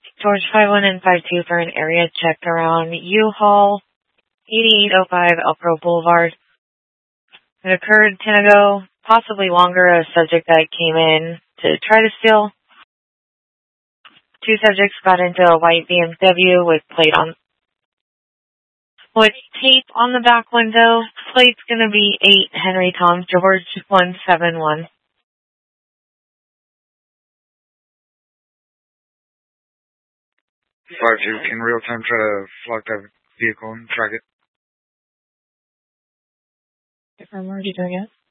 George 51 and 52 for an area check around U-Haul, 8805 Elk Boulevard. It occurred 10 ago, possibly longer, a subject that came in to try to steal. Two subjects got into a white BMW with tape on the back window. Plate's gonna be 8 Henry Tom George 171. Roger, can real time try to flock that vehicle and track it? I'm already doing it.